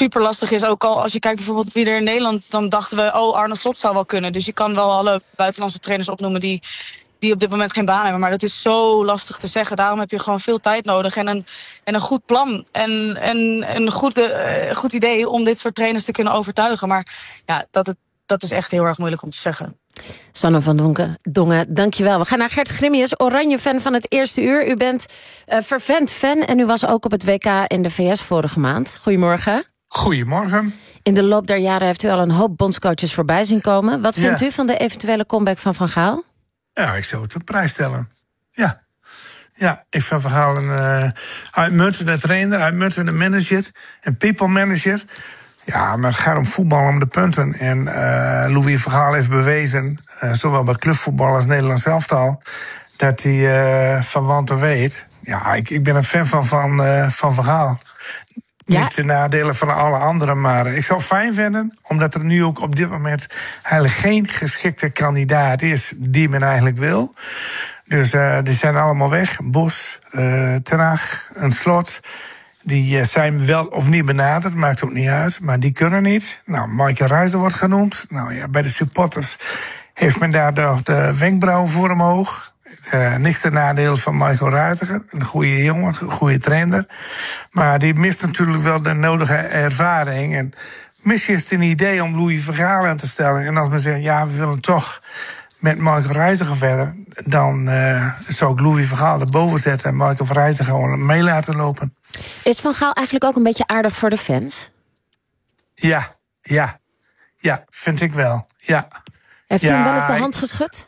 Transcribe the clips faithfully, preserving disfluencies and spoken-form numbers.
super lastig is. Ook al als je kijkt bijvoorbeeld wie er in Nederland... dan dachten we, oh, Arne Slot zou wel kunnen. Dus je kan wel alle buitenlandse trainers opnoemen... die, die op dit moment geen baan hebben. Maar dat is zo lastig te zeggen. Daarom heb je gewoon veel tijd nodig en een, en een goed plan. En, en een goed, uh, goed idee om dit soort trainers te kunnen overtuigen. Maar ja, dat, het, dat is echt heel erg moeilijk om te zeggen. Sanne van Dongen, Dongen, dankjewel. We gaan naar Gert Grimius, Oranje-fan van het eerste uur. U bent uh, fervent fan en u was ook op het W K in de V S vorige maand. Goedemorgen. Goedemorgen. In de loop der jaren heeft u al een hoop bondscoaches voorbij zien komen. Wat vindt ja. u van de eventuele comeback van Van Gaal? Ja, ik zou het op prijs stellen. Ja. Ja, ik vind Van Gaal een uh, uitmuntende trainer, uitmuntende manager, een people manager. Ja, maar het gaat om voetbal, om de punten. En uh, Louis van Gaal heeft bewezen, uh, zowel bij clubvoetbal als Nederlands elftal, dat hij uh, van wanten weet. Ja, ik, ik ben een fan van Van, uh, van Van Gaal. Ja. Niet de nadelen van alle anderen, maar ik zou het fijn vinden, omdat er nu ook op dit moment eigenlijk geen geschikte kandidaat is die men eigenlijk wil. Dus uh, die zijn allemaal weg. Bos, uh, Ten Hag, een Slot. Die uh, zijn wel of niet benaderd, maakt ook niet uit, maar die kunnen niet. Nou, Michael Reizer wordt genoemd. Nou ja, bij de supporters heeft men daar de, de wenkbrauwen voor omhoog. Uh, niks ten nadeel van Michael Reiziger, een goede jongen, een goede trainer. Maar die mist natuurlijk wel de nodige ervaring. En misschien is het een idee om Louis van Gaal aan te stellen. En als men zegt, ja, we willen toch met Michael Reiziger verder, dan uh, zou ik Louis van Gaal erboven zetten en Michael Reiziger gewoon mee laten lopen. Is Van Gaal eigenlijk ook een beetje aardig voor de fans? Ja, ja, ja, vind ik wel, ja. Heeft u ja, hem wel eens de hand geschud?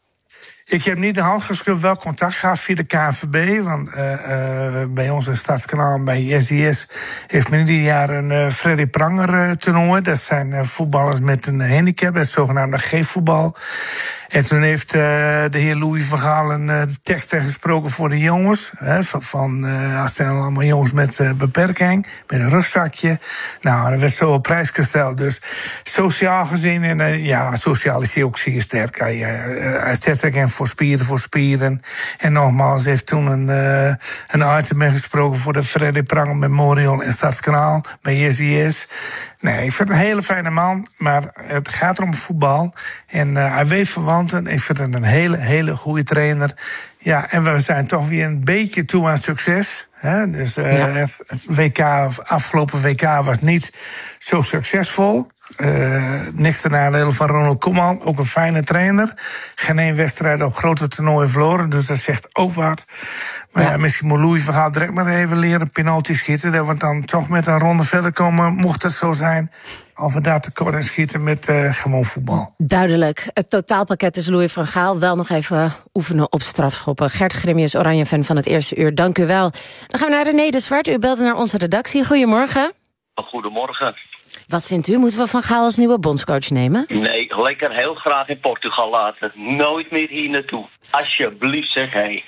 Ik heb niet de hand geschud, wel contact gehad via de K N V B. Want uh, uh, bij onze Stadskanaal, bij S I S, heeft men ieder jaar een uh, Freddy Pranger uh, toernooi. Dat zijn uh, voetballers met een handicap, het zogenaamde G-voetbal. En toen heeft uh, de heer Louis van Gaal een uh, tekst gesproken voor de jongens. Hè, van, van uh, dat zijn allemaal jongens met uh, beperking, met een rugzakje. Nou, dat werd zo op prijs gesteld. Dus sociaal gezien, en uh, ja, sociaal is hij ook zeer sterk. Hij, uh, hij zet zich in voor spieren, voor spieren. En nogmaals, heeft toen een, uh, een item gesproken voor de Freddy Pranger Memorial in Stadskanaal bij S I S. Nee, ik vind het een hele fijne man, maar het gaat om voetbal. En uh, hij weet verwanten. Ik vind het een hele, hele goede trainer. Ja, en we zijn toch weer een beetje toe aan succes. Hè? Dus uh, ja. het, het W K, afgelopen W K was niet zo succesvol. Uh, niks ten nadele van Ronald Koeman, ook een fijne trainer. Geen één wedstrijd op grote toernooien verloren, dus dat zegt ook wat. Maar ja, ja misschien moet Louis van Gaal direct maar even leren penalty schieten. Dat we dan toch met een ronde verder komen, mocht het zo zijn. Of we daar tekort in schieten met uh, gewoon voetbal. Duidelijk. Het totaalpakket is Louis van Gaal. Wel nog even oefenen op strafschoppen. Gert Grimius, Oranje-fan van het eerste uur. Dank u wel. Dan gaan we naar René de Zwart. U belde naar onze redactie. Goedemorgen. Goedemorgen. Wat vindt u? Moeten we Van Gaal als nieuwe bondscoach nemen? Nee, lekker heel graag in Portugal laten. Nooit meer hier naartoe. Alsjeblieft, zeg hé. Hey.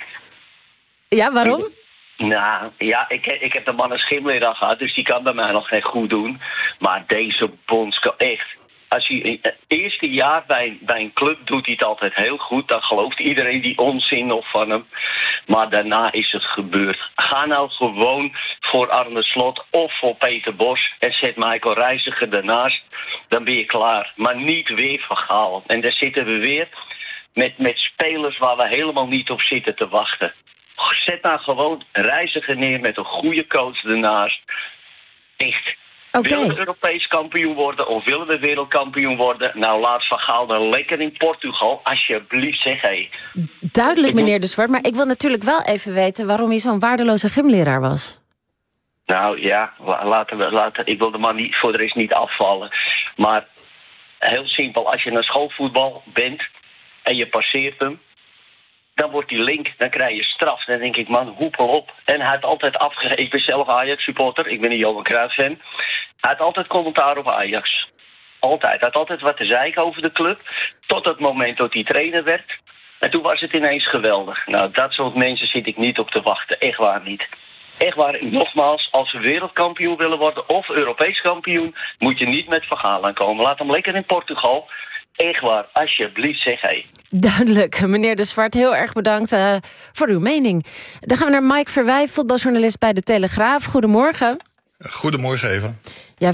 Ja, waarom? Nou, ja, ik, ik heb de man een schimleraar gehad, dus die kan bij mij nog geen goed doen. Maar deze bondscoach, echt. Als hij het eerste jaar bij, bij een club doet hij het altijd heel goed, dan gelooft iedereen die onzin nog van hem. Maar daarna is het gebeurd. Ga nou gewoon voor Arne Slot of voor Peter Bos en zet Michael Reiziger ernaast. Dan ben je klaar. Maar niet weer Van Gaal. En daar zitten we weer met, met spelers waar we helemaal niet op zitten te wachten. Zet nou gewoon Reiziger neer met een goede coach ernaast. Echt. Okay. Willen we Europees kampioen worden of willen we wereldkampioen worden? Nou, laat Van Gaal dan lekker in Portugal. Alsjeblieft, zeg hé. Duidelijk, meneer De Zwart. Maar ik wil natuurlijk wel even weten waarom hij zo'n waardeloze gymleraar was. Nou ja, laten we, laten, ik wil de man niet, voor de rest niet afvallen. Maar heel simpel, als je naar schoolvoetbal bent en je passeert hem, dan wordt die link, dan krijg je straf. Dan denk ik, man, hoepel op. En hij had altijd afgegeven. Ik ben zelf Ajax-supporter, ik ben een Johan Cruijff-fan. Hij had altijd commentaar op Ajax. Altijd. Hij had altijd wat te zeiken over de club. Tot het moment dat hij trainer werd. En toen was het ineens geweldig. Nou, dat soort mensen zit ik niet op te wachten. Echt waar niet. Echt waar, nogmaals, als we wereldkampioen willen worden of Europees kampioen, moet je niet met Van Gaal aankomen. Laat hem lekker in Portugal. Echt waar, alsjeblieft, zeg hé. Duidelijk, meneer De Zwart, heel erg bedankt uh, voor uw mening. Dan gaan we naar Mike Verwij, voetbaljournalist bij De Telegraaf. Goedemorgen. Goedemorgen, Eva. Ja,